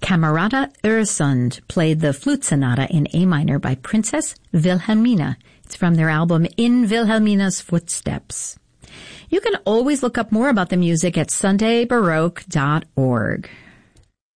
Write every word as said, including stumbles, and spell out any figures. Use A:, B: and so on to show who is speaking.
A: Camerata Öresund played the flute sonata in A minor by Princess Wilhelmina. It's from their album In Wilhelmina's Footsteps. You can always look up more about the music at Sunday Baroque dot org.